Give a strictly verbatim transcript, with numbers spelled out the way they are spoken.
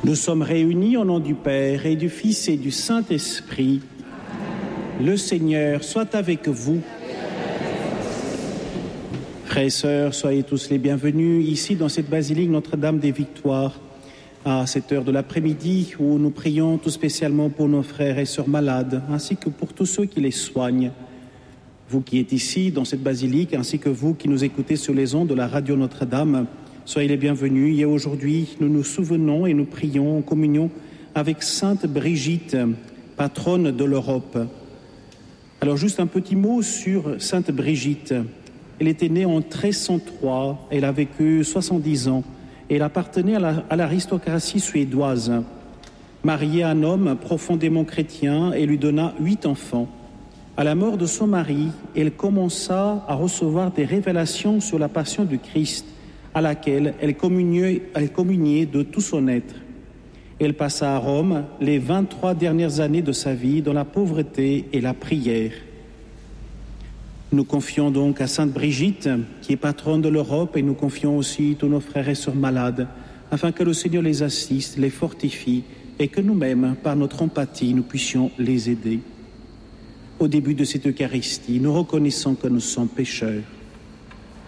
Nous sommes réunis au nom du Père et du Fils et du Saint-Esprit. Le Seigneur soit avec vous. Frères et sœurs, soyez tous les bienvenus ici dans cette basilique Notre-Dame des Victoires à cette heure de l'après-midi où nous prions tout spécialement pour nos frères et sœurs malades ainsi que pour tous ceux qui les soignent. Vous qui êtes ici dans cette basilique ainsi que vous qui nous écoutez sur les ondes de la radio Notre-Dame, soyez les bienvenus. Et aujourd'hui, nous nous souvenons et nous prions en communion avec Sainte Brigitte, patronne de l'Europe. Alors juste un petit mot sur Sainte Brigitte. Elle était née en treize cent trois, elle a vécu soixante-dix ans et elle appartenait à l'aristocratie suédoise. Mariée à un homme profondément chrétien et lui donna huit enfants. À la mort de son mari, elle commença à recevoir des révélations sur la passion du Christ, à laquelle elle communiait, elle communiait de tout son être. Elle passa à Rome les vingt-trois dernières années de sa vie dans la pauvreté et la prière. Nous confions donc à Sainte Brigitte, qui est patronne de l'Europe, et nous confions aussi tous nos frères et sœurs malades, afin que le Seigneur les assiste, les fortifie, et que nous-mêmes, par notre empathie, nous puissions les aider. Au début de cette Eucharistie, nous reconnaissons que nous sommes pécheurs.